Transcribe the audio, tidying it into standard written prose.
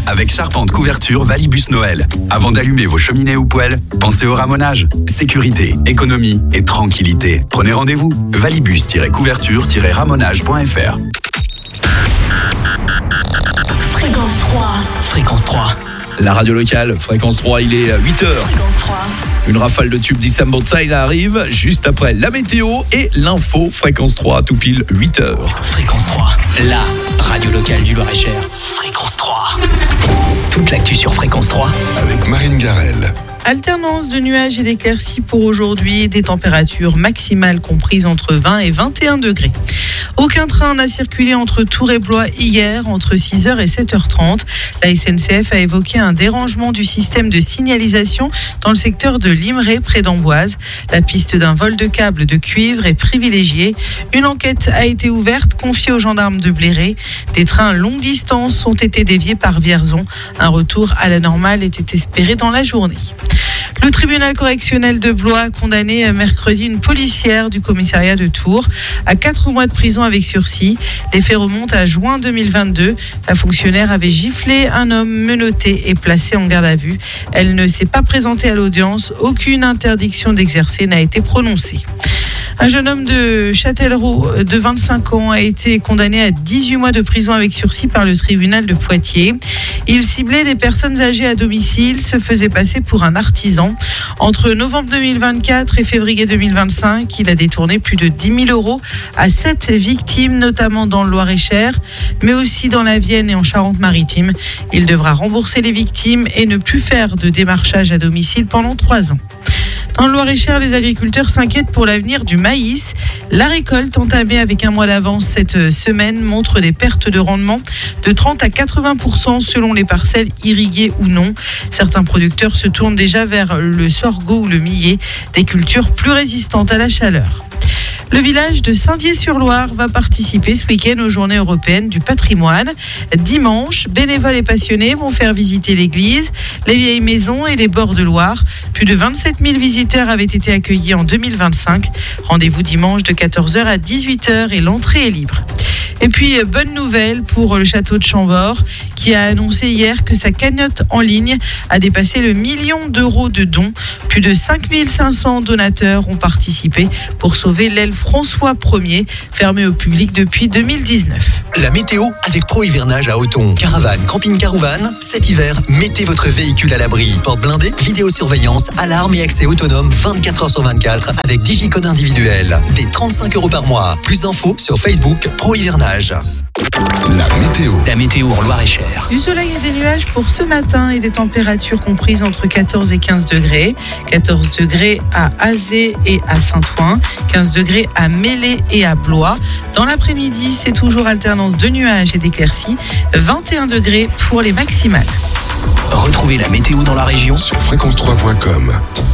avec charpente couverture Valibus Noël. Avant d'allumer vos cheminées ou poêles, pensez au ramonage. Sécurité, économie et tranquillité. Prenez rendez-vous. Valibus-couverture-ramonage.fr. Fréquence 3. Fréquence 3. La radio locale, Fréquence 3, il est 8h. Fréquence 3. Une rafale de tubes d'Issam Time arrive juste après la météo et l'info. Fréquence 3, tout pile 8h. Fréquence 3, la radio locale du Loir-et-Cher. Fréquence 3. Toute l'actu sur Fréquence 3. Avec Marine Garel. Alternance de nuages et d'éclaircies pour aujourd'hui, des températures maximales comprises entre 20 et 21 degrés. Aucun train n'a circulé entre Tours et Blois hier entre 6h et 7h30. La SNCF a évoqué un dérangement du système de signalisation dans le secteur de Limeray près d'Amboise. La piste d'un vol de câbles de cuivre est privilégiée. Une enquête a été ouverte, confiée aux gendarmes de Bléré. Des trains longue distance ont été déviés par Vierzon. Un retour à la normale était espéré dans la journée. Le tribunal correctionnel de Blois a condamné mercredi une policière du commissariat de Tours à 4 mois de prison avec sursis. Les faits remontent à juin 2022. La fonctionnaire avait giflé un homme menotté et placé en garde à vue. Elle ne s'est pas présentée à l'audience. Aucune interdiction d'exercer n'a été prononcée. Un jeune homme de Châtellerault de 25 ans a été condamné à 18 mois de prison avec sursis par le tribunal de Poitiers. Il ciblait des personnes âgées à domicile, se faisait passer pour un artisan. Entre novembre 2024 et février 2025, il a détourné plus de 10 000 euros à 7 victimes, notamment dans le Loir-et-Cher, mais aussi dans la Vienne et en Charente-Maritime. Il devra rembourser les victimes et ne plus faire de démarchage à domicile pendant 3 ans. Dans le Loir-et-Cher, les agriculteurs s'inquiètent pour l'avenir du maïs. La récolte entamée avec un mois d'avance cette semaine montre des pertes de rendement de 30 à 80% selon les parcelles irriguées ou non. Certains producteurs se tournent déjà vers le sorgho ou le millet, des cultures plus résistantes à la chaleur. Le village de Saint-Dié-sur-Loire va participer ce week-end aux Journées européennes du patrimoine. Dimanche, bénévoles et passionnés vont faire visiter l'église, les vieilles maisons et les bords de Loire. Plus de 27 000 visiteurs avaient été accueillis en 2025. Rendez-vous dimanche de 14h à 18h et l'entrée est libre. Et puis, bonne nouvelle pour le château de Chambord qui a annoncé hier que sa cagnotte en ligne a dépassé le 1 million d'euros de dons. Plus de 5 500 donateurs ont participé pour sauver l'aile François Ier, fermée au public depuis 2019. La météo avec Pro Hivernage à Othon. Caravane, camping-car ou van, cet hiver, mettez votre véhicule à l'abri. Porte blindée, vidéosurveillance, alarme et accès autonome 24 h sur 24 avec digicode individuel. Des 35 € par mois. Plus d'infos sur Facebook Pro Hivernage. La météo. La météo en Loir-et-Cher. Du soleil et des nuages pour ce matin et des températures comprises entre 14 et 15 degrés. 14 degrés à Azé et à Saint-Ouen. 15 degrés à Mélé et à Blois. Dans l'après-midi, c'est toujours alternance de nuages et d'éclaircies. 21 degrés pour les maximales. Retrouvez la météo dans la région Sur fréquence3.com.